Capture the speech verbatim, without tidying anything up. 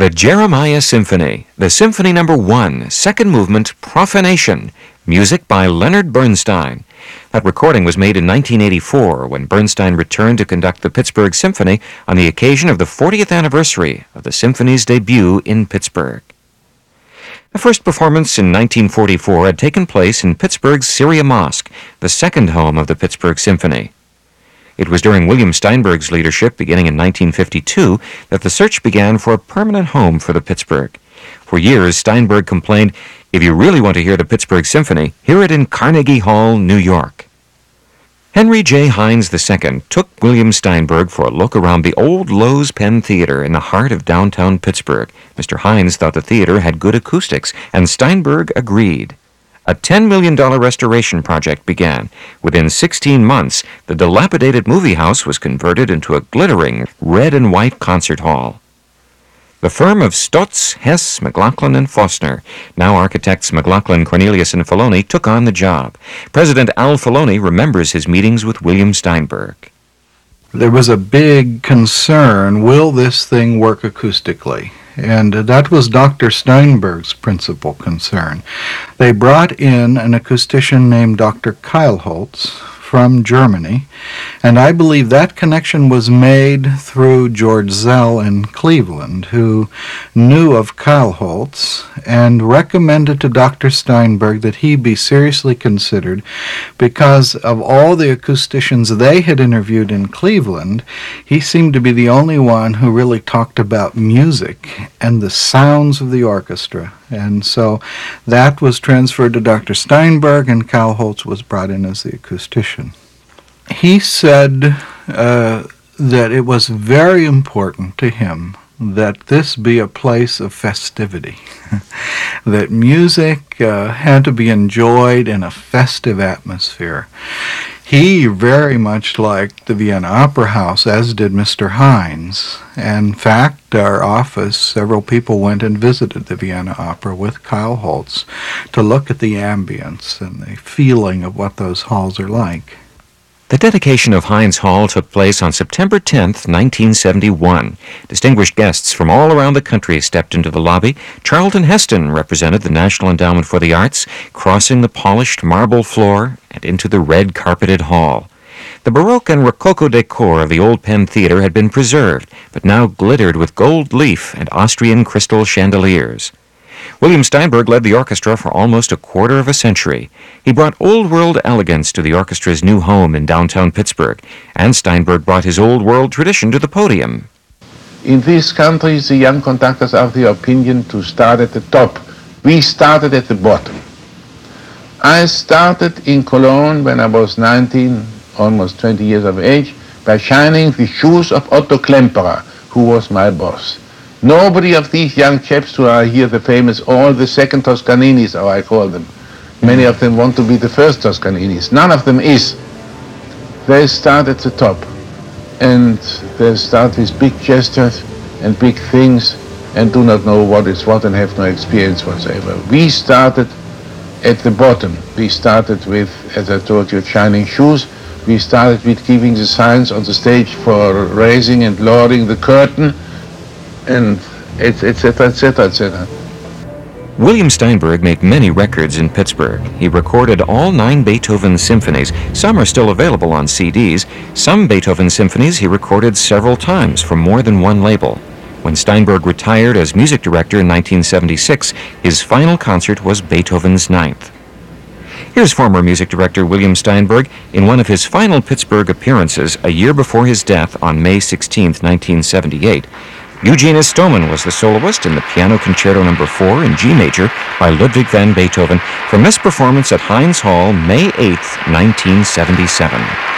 The Jeremiah Symphony, the Symphony Number One, second movement, Profanation, music by Leonard Bernstein. That recording was made in nineteen eighty-four when Bernstein returned to conduct the Pittsburgh Symphony on the occasion of the fortieth anniversary of the symphony's debut in Pittsburgh. The first performance in nineteen forty-four had taken place in Pittsburgh's Syria Mosque, the second home of the Pittsburgh Symphony. It was during William Steinberg's leadership, beginning in nineteen fifty-two, that the search began for a permanent home for the Pittsburgh. For years, Steinberg complained, "If you really want to hear the Pittsburgh Symphony, hear it in Carnegie Hall, New York." Henry J. Hines the Second took William Steinberg for a look around the old Lowe's Penn Theater in the heart of downtown Pittsburgh. Mister Hines thought the theater had good acoustics, and Steinberg agreed. A ten million dollars restoration project began. Within sixteen months, the dilapidated movie house was converted into a glittering red and white concert hall. The firm of Stotz, Hess, McLaughlin, and Fostner, now architects McLaughlin, Cornelius, and Filoni, took on the job. President Al Filoni remembers his meetings with William Steinberg. There was a big concern, will this thing work acoustically? And that was Doctor Steinberg's principal concern. They brought in an acoustician named Doctor Keilholz from Germany, and I believe that connection was made through George Zell in Cleveland, who knew of Keilholz and recommended to Doctor Steinberg that he be seriously considered because of all the acousticians they had interviewed in Cleveland, he seemed to be the only one who really talked about music and the sounds of the orchestra. And so that was transferred to Doctor Steinberg, and Keilholz was brought in as the acoustician. He said uh, that it was very important to him that this be a place of festivity, that music uh, had to be enjoyed in a festive atmosphere. He very much liked the Vienna Opera House, as did Mister Hines. In fact, our office, several people went and visited the Vienna Opera with Keilholz to look at the ambience and the feeling of what those halls are like. The dedication of Hines Hall took place on September tenth, nineteen seventy-one. Distinguished guests from all around the country stepped into the lobby. Charlton Heston represented the National Endowment for the Arts, crossing the polished marble floor and into the red-carpeted hall. The Baroque and Rococo decor of the old Penn Theater had been preserved, but now glittered with gold leaf and Austrian crystal chandeliers. William Steinberg led the orchestra for almost a quarter of a century. He brought old-world elegance to the orchestra's new home in downtown Pittsburgh, and Steinberg brought his old-world tradition to the podium. In this country, the young conductors are of the opinion to start at the top. We started at the bottom. I started in Cologne when I was nineteen, almost twenty years of age, by shining the shoes of Otto Klemperer, who was my boss. Nobody of these young chaps who are here, the famous, all the second Toscaninis, or I call them, many of them want to be the first Toscaninis. None of them is. They start at the top, and they start with big gestures and big things and do not know what is what and have no experience whatsoever. We started at the bottom. We started with, as I told you, shining shoes. We started with giving the signs on the stage for raising and lowering the curtain, and et cetera, et cetera, et cetera. William Steinberg made many records in Pittsburgh. He recorded all nine Beethoven symphonies. Some are still available on C Ds. Some Beethoven symphonies he recorded several times from more than one label. When Steinberg retired as music director in nineteen seventy-six, his final concert was Beethoven's Ninth. Here's former music director William Steinberg in one of his final Pittsburgh appearances a year before his death on May sixteenth, nineteen seventy-eight. Eugene Istomin was the soloist in the Piano Concerto Number four in G major by Ludwig van Beethoven from this performance at Hines Hall, May eighth, nineteen seventy-seven.